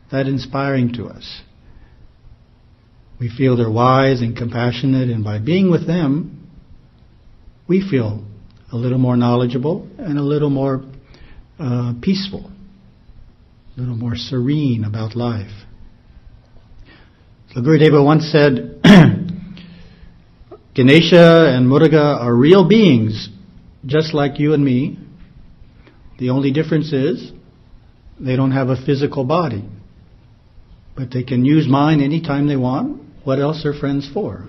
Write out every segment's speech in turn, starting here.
that inspiring to us. We feel they're wise and compassionate, and by being with them, we feel a little more knowledgeable and a little more peaceful, a little more serene about life. So Gurudeva once said, Ganesha and Muruga are real beings, just like you and me. The only difference is they don't have a physical body, but they can use mine anytime they want. What else are friends for?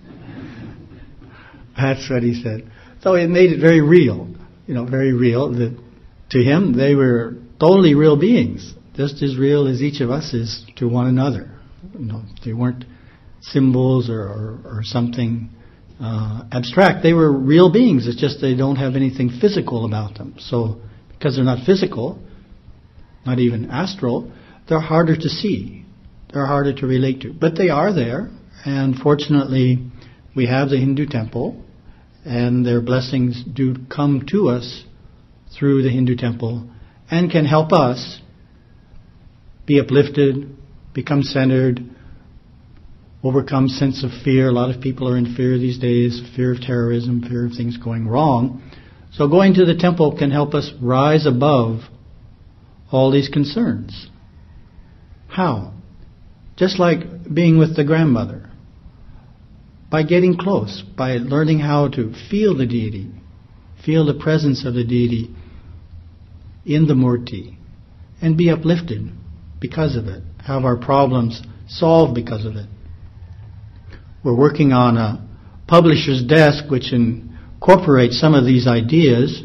That's what he said. So it made it very real, very real. That to him, they were totally real beings, just as real as each of us is to one another. They weren't symbols or something abstract. They were real beings. It's just they don't have anything physical about them. So because they're not physical, not even astral, they're harder to see. They're harder to relate to. But they are there, and fortunately we have the Hindu temple, and their blessings do come to us through the Hindu temple and can help us be uplifted, become centered, overcome sense of fear. A lot of people are in fear these days, fear of terrorism, fear of things going wrong. So going to the temple can help us rise above all these concerns. How? Just like being with the grandmother. By getting close, by learning how to feel the deity, feel the presence of the deity in the Murti, and be uplifted because of it, have our problems solved because of it. We're working on a publisher's desk which incorporates some of these ideas,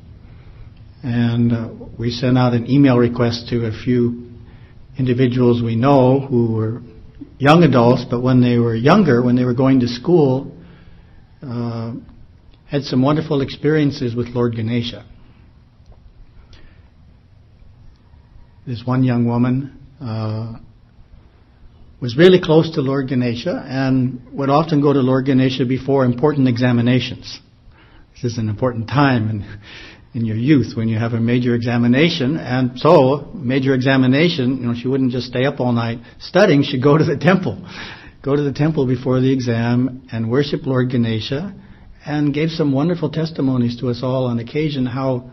and we sent out an email request to a few individuals we know who were young adults, but when they were younger, when they were going to school, had some wonderful experiences with Lord Ganesha. This one young woman was really close to Lord Ganesha and would often go to Lord Ganesha before important examinations. This is an important time in your youth when you have a major examination, and so major examination, she wouldn't just stay up all night studying, she'd go to the temple before the exam and worship Lord Ganesha, and gave some wonderful testimonies to us all on occasion how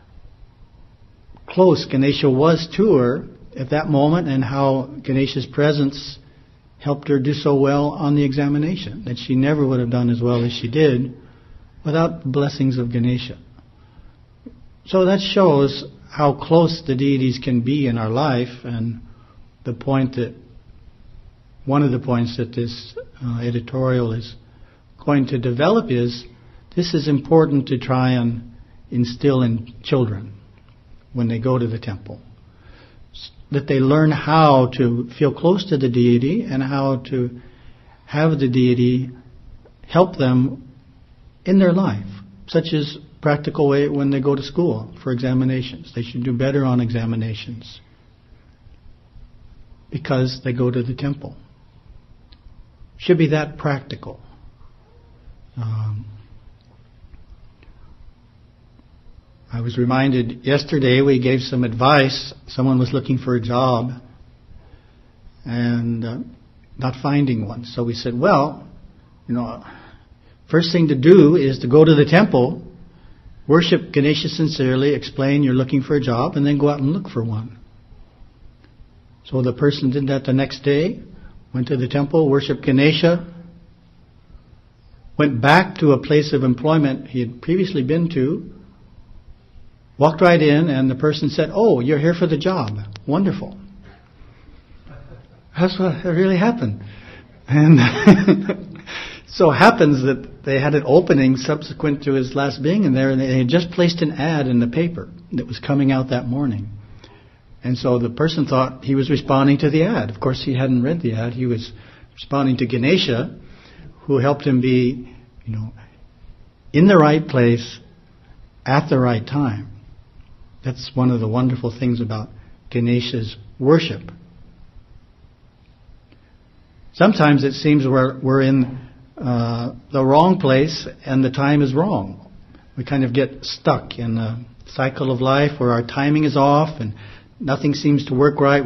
close Ganesha was to her at that moment, and how Ganesha's presence helped her do so well on the examination, that she never would have done as well as she did without the blessings of Ganesha. So that shows how close the deities can be in our life, and one of the points that this editorial is going to develop is, this is important to try and instill in children when they go to the temple. That they learn how to feel close to the deity and how to have the deity help them in their life, such as practical way when they go to school for examinations. They should do better on examinations because they go to the temple. Should be that practical. I was reminded yesterday we gave some advice. Someone was looking for a job and not finding one. So we said, first thing to do is to go to the temple, worship Ganesha sincerely, explain you're looking for a job, and then go out and look for one. So the person did that the next day, went to the temple, worshipped Ganesha, went back to a place of employment he had previously been to, walked right in, and the person said, "Oh, you're here for the job. Wonderful." That's what really happened. And so happens that they had an opening subsequent to his last being in there, and they had just placed an ad in the paper that was coming out that morning. And so the person thought he was responding to the ad. Of course, he hadn't read the ad. He was responding to Ganesha, who helped him be, in the right place at the right time. That's one of the wonderful things about Ganesha's worship. Sometimes it seems we're in the wrong place and the time is wrong. We kind of get stuck in a cycle of life where our timing is off and nothing seems to work right.